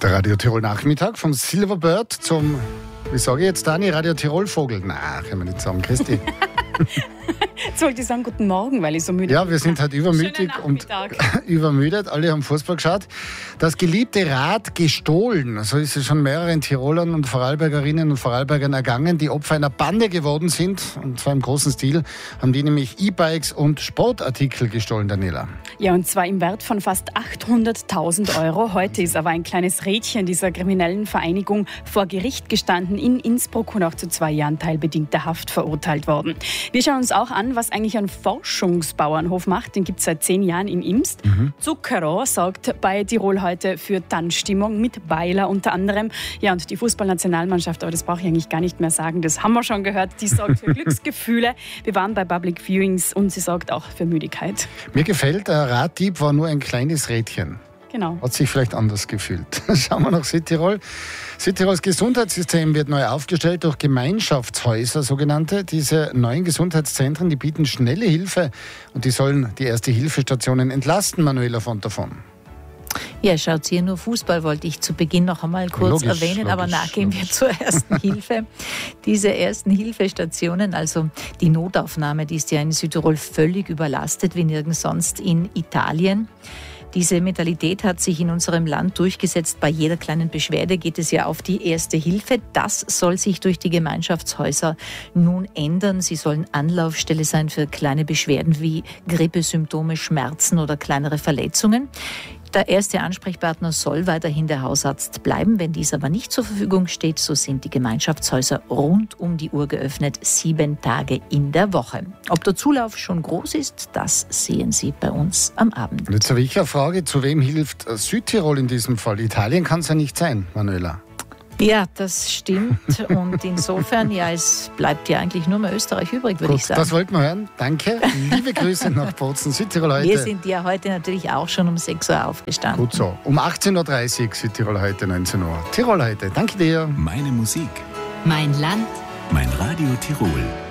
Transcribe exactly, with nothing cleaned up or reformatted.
Der Radio Tirol Nachmittag vom Silverbird zum, wie sage ich jetzt, Dani, Radio Tirol Vogel. Na, können wir nicht sagen, Christi. Jetzt wollte ich sagen, guten Morgen, weil ich so müde bin. Ja, wir sind halt übermütig und übermüdet. Alle haben Fußball geschaut. Das geliebte Rad gestohlen. So ist es schon mehreren Tirolern und Vorarlbergerinnen und Vorarlbergern ergangen, die Opfer einer Bande geworden sind. Und zwar im großen Stil haben die nämlich E-Bikes und Sportartikel gestohlen, Daniela. Ja, und zwar im Wert von fast achthunderttausend Euro. Heute ist aber ein kleines Rädchen dieser kriminellen Vereinigung vor Gericht gestanden in Innsbruck und auch zu zwei Jahren teilbedingter Haft verurteilt worden. Wir schauen uns auch an, was eigentlich ein Forschungsbauernhof macht. Den gibt es seit zehn Jahren in Imst. Mhm. Zuckerrohr sorgt bei Tirol heute für Tanzstimmung mit Beiler unter anderem. Ja, und die Fußballnationalmannschaft, aber das brauche ich eigentlich gar nicht mehr sagen, das haben wir schon gehört, die sorgt für Glücksgefühle. Wir waren bei Public Viewings und sie sorgt auch für Müdigkeit. Mir gefällt, der Raddieb war nur ein kleines Rädchen. Genau. Hat sich vielleicht anders gefühlt. Schauen wir nach Südtirol. Südtirols Gesundheitssystem wird neu aufgestellt durch Gemeinschaftshäuser, sogenannte. Diese neuen Gesundheitszentren, die bieten schnelle Hilfe und die sollen die Erste-Hilfe-Stationen entlasten, Manuela von davon. Ja, schaut hier nur Fußball, wollte ich zu Beginn noch einmal kurz logisch, erwähnen, logisch, aber nachgehen logisch. wir zur Ersten Hilfe. Diese Ersten-Hilfe-Stationen, also die Notaufnahme, die ist ja in Südtirol völlig überlastet, wie nirgends sonst in Italien. Diese Mentalität hat sich in unserem Land durchgesetzt. Bei jeder kleinen Beschwerde geht es ja auf die Erste Hilfe. Das soll sich durch die Gemeinschaftshäuser nun ändern. Sie sollen Anlaufstelle sein für kleine Beschwerden wie Grippesymptome, Schmerzen oder kleinere Verletzungen. Der erste Ansprechpartner soll weiterhin der Hausarzt bleiben. Wenn dies aber nicht zur Verfügung steht, so sind die Gemeinschaftshäuser rund um die Uhr geöffnet, sieben Tage in der Woche. Ob der Zulauf schon groß ist, das sehen Sie bei uns am Abend. Und jetzt habe ich eine Frage, zu wem hilft Südtirol in diesem Fall? Italien kann es ja nicht sein, Manuela. Ja, das stimmt. Und insofern, ja, es bleibt ja eigentlich nur mehr Österreich übrig, würde Gut, ich sagen. Das wollten wir hören. Danke. Liebe Grüße nach Bozen, Südtirol heute. Wir sind ja heute natürlich auch schon um sechs Uhr aufgestanden. Gut so. Um achtzehn Uhr dreißig, Südtirol heute, neunzehn Uhr. Tirol heute. Danke dir. Meine Musik. Mein Land. Mein Radio Tirol.